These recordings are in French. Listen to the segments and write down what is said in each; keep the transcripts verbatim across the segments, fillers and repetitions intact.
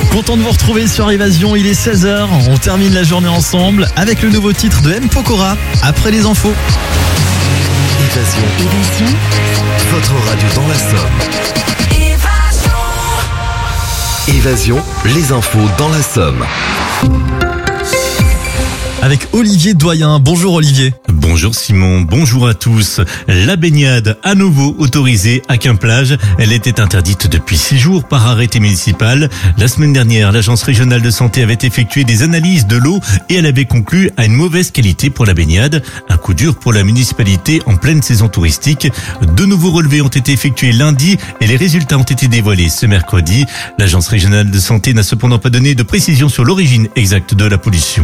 Content de vous retrouver sur Évasion, il est seize heures, on termine la journée ensemble avec le nouveau titre de M. Pokora, après les infos. Évasion. Évasion. Votre radio dans la Somme. Évasion. Évasion, les infos dans la Somme. Avec Olivier Doyen. Bonjour Olivier. Bonjour Simon, bonjour à tous. La baignade à nouveau autorisée à Quimplage. Elle était interdite depuis six jours par arrêté municipal. La semaine dernière, l'agence régionale de santé avait effectué des analyses de l'eau et elle avait conclu à une mauvaise qualité pour la baignade. Un coup dur pour la municipalité en pleine saison touristique. De nouveaux relevés ont été effectués lundi et les résultats ont été dévoilés ce mercredi. L'agence régionale de santé n'a cependant pas donné de précision sur l'origine exacte de la pollution.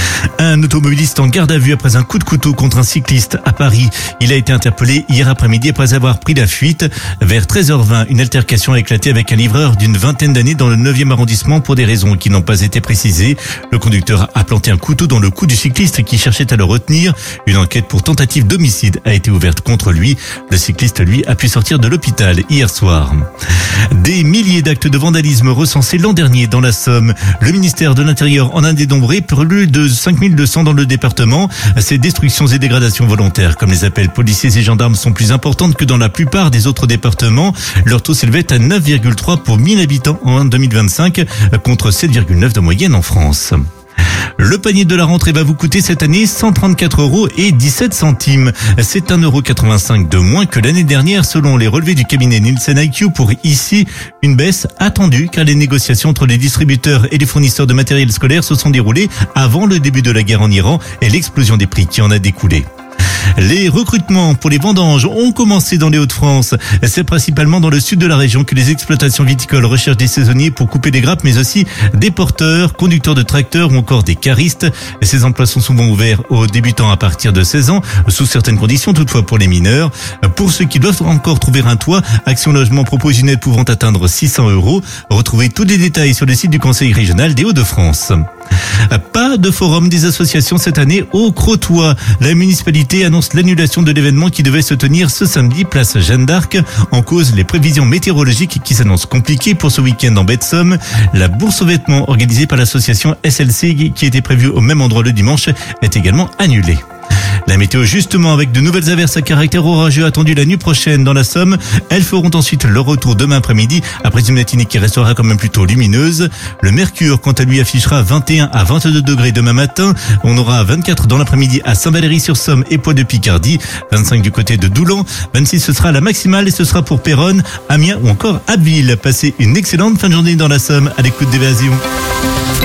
Un automobiliste en garde à vue après un coup de couteau contre un cycliste à Paris. Il a été interpellé hier après-midi après avoir pris la fuite. Vers treize heures vingt, une altercation a éclaté avec un livreur d'une vingtaine d'années dans le neuvième arrondissement pour des raisons qui n'ont pas été précisées. Le conducteur a planté un couteau dans le cou du cycliste qui cherchait à le retenir. Une enquête pour tentative d'homicide a été ouverte contre lui. Le cycliste, lui, a pu sortir de l'hôpital hier soir. Des milliers d'actes de vandalisme recensés l'an dernier dans la Somme. Le ministère de l'Intérieur en a dénombré plus de cinq mille deux cents dans le département. Ces destructions et dégradations volontaires, comme les appels policiers et gendarmes, sont plus importantes que dans la plupart des autres départements. Leur taux s'élevait à neuf virgule trois pour mille habitants en deux mille vingt-cinq, contre sept virgule neuf de moyenne en France. Le panier de la rentrée va vous coûter cette année cent trente-quatre euros et dix-sept centimes. C'est un euro quatre-vingt-cinq de moins que l'année dernière selon les relevés du cabinet Nielsen I Q. Pour ici, une baisse attendue car les négociations entre les distributeurs et les fournisseurs de matériel scolaire se sont déroulées avant le début de la guerre en Iran et l'explosion des prix qui en a découlé. Les recrutements pour les vendanges ont commencé dans les Hauts-de-France. C'est principalement dans le sud de la région que les exploitations viticoles recherchent des saisonniers pour couper les grappes, mais aussi des porteurs, conducteurs de tracteurs ou encore des caristes. Ces emplois sont souvent ouverts aux débutants à partir de seize ans, sous certaines conditions toutefois pour les mineurs. Pour ceux qui doivent encore trouver un toit, Action Logement propose une aide pouvant atteindre six cents euros. Retrouvez tous les détails sur le site du Conseil régional des Hauts-de-France. Pas de forum des associations cette année au Crotoy. La municipalité annonce l'annulation de l'événement qui devait se tenir ce samedi, place Jeanne d'Arc. En cause, les prévisions météorologiques qui s'annoncent compliquées pour ce week-end en baie de Somme. La bourse aux vêtements organisée par l'association S L C qui était prévue au même endroit le dimanche est également annulée. La météo justement avec de nouvelles averses à caractère orageux attendues la nuit prochaine dans la Somme. Elles feront ensuite leur retour demain après-midi après une matinée qui restera quand même plutôt lumineuse. Le mercure quant à lui affichera vingt et un à vingt-deux degrés demain matin. On aura vingt-quatre dans l'après-midi à Saint-Valery-sur-Somme et Poix de Picardie. vingt-cinq du côté de Doulan. vingt-six ce sera la maximale et ce sera pour Péronne, Amiens ou encore Abbeville. Passez une excellente fin de journée dans la Somme à l'écoute d'Évasion.